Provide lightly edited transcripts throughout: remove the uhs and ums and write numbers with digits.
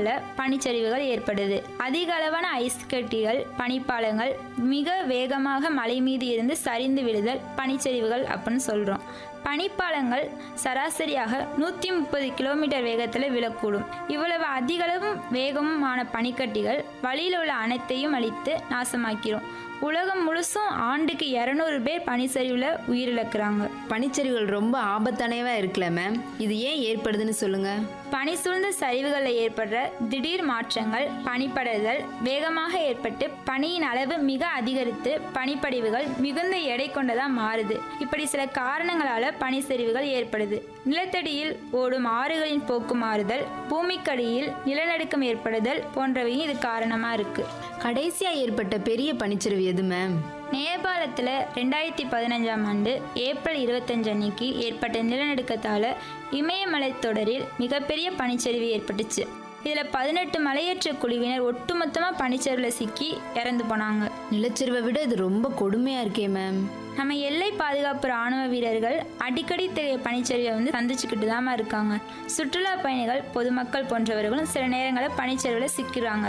பகுதிகளில் பனிச்சரிவுகள் ஏற்படுது. அதிக அளவான ஐஸ் கட்டிகள், பனிப்பாலங்கள் மிக வேகமாக மலை மீது இருந்து சரிந்து விழுதல் பனிச்சரிவுகள் அப்படின்னு சொல்கிறோம். பனிப்பாலங்கள் சராசரியாக 130 கிலோமீட்டர் வேகத்தில் விழக்கூடும். இவ்வளவு அதிகளவும் வேகமான பனிக்கட்டிகள் வழியில் உள்ள அனைத்தையும் அழித்து நாசமாக்கிறோம். உலகம் முழுசும் ஆண்டுக்கு 200 பேர் பனிச்சரிவில் உயிரிழக்கிறாங்க. பனிச்சரிவுகள் ரொம்ப ஆபத்தானவா இருக்குல்ல மேம், இது ஏன் ஏற்படுதுன்னு சொல்லுங்க. பனி சூழ்ந்த சரிவுகளில் ஏற்படுற திடீர் மாற்றங்கள், பனிப்படர்தல் வேகமாக ஏற்பட்டு பனியின் அளவு மிக அதிகரித்து பனிப்படிவுகள் மிகுந்த எடை கொண்டதா மாறுது. இப்படி சில காரணங்களால பனிச்சரிவுகள் ஏற்படுது. நிலத்தடியில் ஓடும் ஆறுகளின் போக்கு மாறுதல், பூமிக்கடியில் நிலநடுக்கம் ஏற்படுதல் போன்றவையும் இது காரணமா இருக்கு. கடைசியா ஏற்பட்ட பெரிய பனிச்சரிவு எது மேம்? நேபாளத்தில் 2015ஆம் ஆண்டு ஏப்ரல் 25 அன்னைக்கு ஏற்பட்ட நிலநடுக்கத்தால் இமயமலை தொடரில் மிகப்பெரிய பனிச்சரிவு ஏற்பட்டுச்சு. இதில் 18 மலையேற்ற குழுவினர் ஒட்டுமொத்தமாக பனிச்சரிவில் சிக்கி இறந்து போனாங்க. நிலச்சரிவை விட இது ரொம்ப கொடுமையா இருக்கே மேம். நம்ம எல்லை பாதுகாப்பு ராணுவ வீரர்கள் அடிக்கடி இத்தகைய பனிச்சரிவை சந்திச்சுக்கிட்டு தான் இருக்காங்க. சுற்றுலா பயணிகள், பொதுமக்கள் போன்றவர்களும் சில நேரங்களில் பனிச்சரிவில் சிக்கிறாங்க.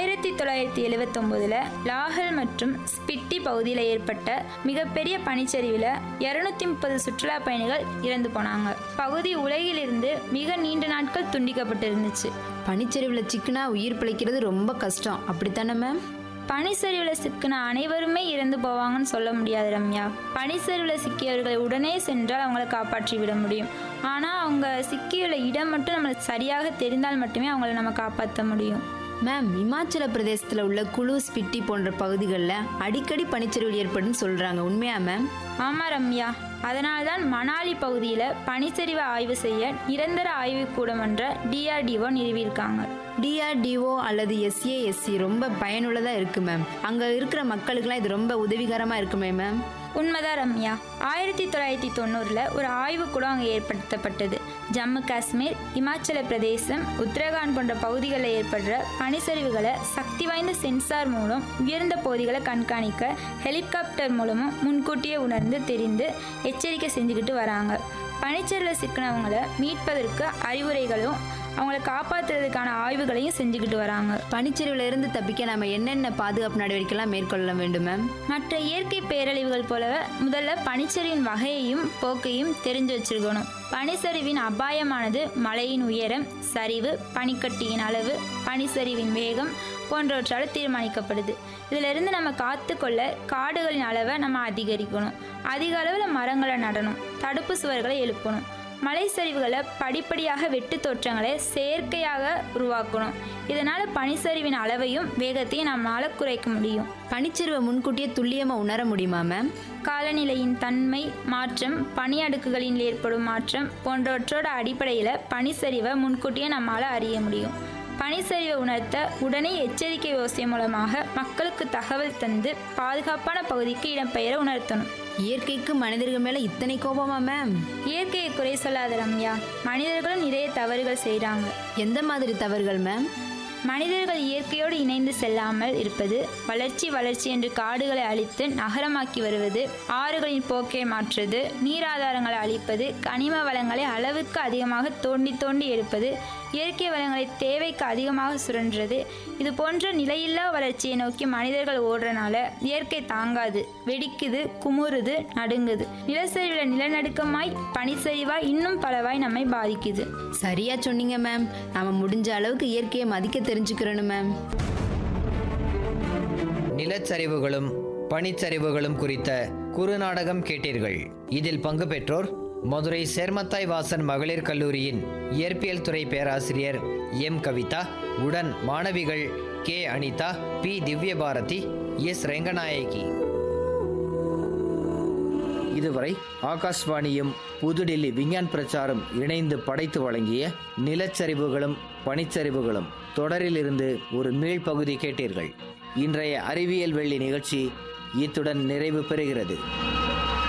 1979 லாஹல் மற்றும் ஸ்பிட்டி பகுதியில் ஏற்பட்ட மிகப்பெரிய பனிச்சரிவில் 230 சுற்றுலா பயணிகள் இறந்து போனாங்க. பகுதி உலகிலிருந்து மிக நீண்ட நாட்கள் துண்டிக்கப்பட்டிருந்துச்சு. பனிச்சரிவில் சிக்கினா உயிர் பிழைக்கிறது ரொம்ப கஷ்டம், அப்படித்தானே மேம்? பனிச்சரிவில் சிக்கின அனைவருமே இறந்து போவாங்கன்னு சொல்ல முடியாது ரம்யா. பனிச்சரிவில் சிக்கியவர்களை உடனே சென்றால் அவங்களை காப்பாற்றி விட முடியும். ஆனால் அவங்க சிக்கியுள்ள இடம் மட்டும் நம்மளுக்கு சரியாக தெரிந்தால் மட்டுமே அவங்கள நம்ம காப்பாற்ற முடியும். மேம், இமாச்சல பிரதேசத்தில் உள்ள குழு, ஸ்பிட்டி போன்ற பகுதிகளில் அடிக்கடி பனிச்சரிவு ஏற்படும் சொல்றாங்க, உண்மையா மேம்? ஆமாம் ரம்யா. அதனால்தான் மணாலி பகுதியில் பனிச்சரிவை ஆய்வு செய்ய நிரந்தர ஆய்வுக்கூடம் என்ற DRDO நிறுவியிருக்காங்க. DRDO அல்லது SASC ரொம்ப பயனுள்ளதா இருக்கு மேம். அங்க இருக்கிற மக்களுக்கெல்லாம் இது ரொம்ப உதவிகரமா இருக்குமே மேம்? உண்மைதான் ரம்யா. 1990 ஒரு ஆய்வுக்கூடம் அங்கே ஏற்படுத்தப்பட்டது. ஜம்மு காஷ்மீர், இமாச்சல பிரதேசம், உத்தரகாண்ட் போன்ற பகுதிகளில் ஏற்படுற பனிச்சரிவுகளை சக்தி வாய்ந்த சென்சார் மூலம் உயர்ந்த பகுதிகளை கண்காணிக்க ஹெலிகாப்டர் மூலமும் முன்கூட்டியே உணர்ந்து தெரிந்து எச்சரிக்கை செஞ்சுக்கிட்டு வராங்க. பனிச்சரிவில் சிக்கினவங்களை மீட்பதற்கு அறிவுரைகளும் அவங்களை காப்பாற்றுறதுக்கான ஆய்வுகளையும் செஞ்சுக்கிட்டு வராங்க. பனிச்சரிவுல இருந்து தப்பிக்க நம்ம என்னென்ன பாதுகாப்பு நடவடிக்கைலாம் மேற்கொள்ள வேண்டும் மேம்? மற்ற இயற்கை பேரழிவுகள் போலவே முதல்ல பனிச்சரிவின் வகையையும் போக்கையும் தெரிஞ்சு வச்சிருக்கணும். பனிச்சரிவின் அபாயமானது மலையின் உயரம், சரிவு, பனிக்கட்டியின் அளவு, பனிச்சரிவின் வேகம் போன்றவற்றால் தீர்மானிக்கப்படுது. இதிலிருந்து நம்ம காத்துக்கொள்ள காடுகளின் அளவை நம்ம அதிகரிக்கணும். அதிக அளவில் மரங்களை நடணும். தடுப்பு சுவர்களை எழுப்பணும். மலை சரிவுகளை படிப்படியாக வெட்டு தோற்றங்களை செயற்கையாக உருவாக்கணும். இதனால் பனிச்சரிவின் அளவையும் வேகத்தையும் நம்மளால் குறைக்க முடியும். பனிச்சரிவை முன்கூட்டியே துல்லியமாக உணர முடியுமா மேம்? காலநிலையின் தன்மை மாற்றம், பனி அடுக்குகளில் ஏற்படும் மாற்றம் போன்றவற்றோட அடிப்படையில் பனிச்சரிவை முன்கூட்டியே நம்மளால் அறிய முடியும். பனிச்சரிவை உணர்த்த உடனே எச்சரிக்கை ஓசை மூலமாக மக்களுக்கு தகவல் தந்து பாதுகாப்பான பகுதிக்கு இடம்பெயர உணர்த்தணும். இயற்கைக்கு மனிதர்கள் மேல இத்தனை கோபமா மேம்? இயற்கையை குறை சொல்லாத ரம்யா. மனிதர்களும் நிறைய தவறுகள் செய்கிறாங்க. எந்த மாதிரி தவறுகள் மேம்? மனிதர்கள் இயற்கையோடு இணைந்து செல்லாமல் இருப்பது, வளர்ச்சி என்று காடுகளை அழித்து நகரமாக்கி வருவது, ஆறுகளின் போக்கை மாற்றுவது, நீராதாரங்களை அழிப்பது, கனிம வளங்களை அளவுக்கு அதிகமாக தோண்டி எடுப்பது, இயற்கை வளங்களை தேவைக்கு அதிகமாக சுரண்டுறது, இது போன்ற நிலையில்லா வளர்ச்சியை நோக்கி மனிதர்கள் ஓடுறனால இயற்கை தாங்காது, வெடிக்குது, குமுறுது, நடுங்குது. நிலச்சரிவில் நிலநடுக்கமாய், பனிச்சரிவாய், இன்னும் பலவாய் நம்மை பாதிக்குது. சரியா சொன்னீங்க மேம். நாம முடிஞ்ச அளவுக்கு இயற்கையை மதிக்க தெரிஞ்சுக்கிறோம் மேம். நிலச்சரிவுகளும் பனிச்சரிவுகளும் குறித்த குறுநாடகம் கேட்டீர்கள். இதில் பங்கு பெற்றோர் மதுரை சேர்மத்தாய் வாசன் மகளிர் கல்லூரியின் இயற்பியல் துறை பேராசிரியர் எம் கவிதா, உடன் மாணவிகள் K Anitha, B Divyabharathi, S Ranganayaki. இதுவரை ஆகாஷ்வாணியும் புதுடில்லி விஞ்ஞான் பிரச்சாரம் இணைந்து படைத்து வழங்கிய நிலச்சரிவுகளும் பனிச்சரிவுகளும் தொடரிலிருந்து ஒரு மீள்பகுதி கேட்டீர்கள். இன்றைய அறிவியல் வெள்ளி நிகழ்ச்சி இத்துடன் நிறைவு பெறுகிறது.